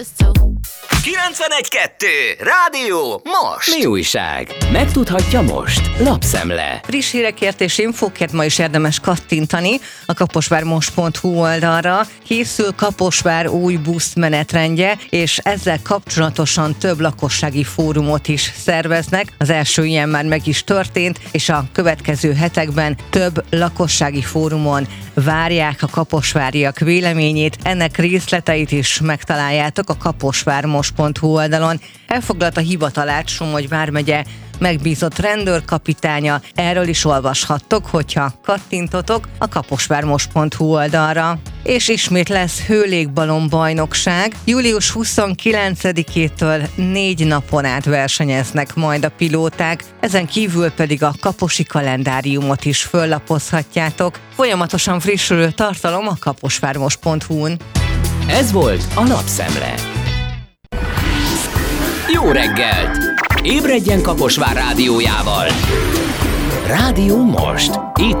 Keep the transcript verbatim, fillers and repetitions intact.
kilencvenegy kettő Rádió Most. Mi újság? Megtudhatja most. Lapszemle. Friss hírekért és infókért ma is érdemes kattintani a kaposvármost pont hu oldalra. Készül Kaposvár új buszmenetrendje, és ezzel kapcsolatosan több lakossági fórumot is szerveznek. Az első ilyen már meg is történt, és a következő hetekben több lakossági fórumon várják a kaposváriak véleményét. Ennek részleteit is megtaláljátok a kaposvármost pont hu oldalon. Elfoglalt a hivatalát Somogy vármegye megbízott rendőrkapitánya. Erről is olvashattok, hogyha kattintotok a kaposvármost pont hu oldalra. És ismét lesz hőlégballon bajnokság. július huszonkilencedikétől négy napon át versenyeznek majd a pilóták, ezen kívül pedig a kaposi kalendáriumot is föllapozhatjátok. Folyamatosan frissülő tartalom a kaposvármost pont hu-n. Ez volt a Lapszemle. Jó reggelt! Ébredjen Kaposvár rádiójával! Rádió Most. Itt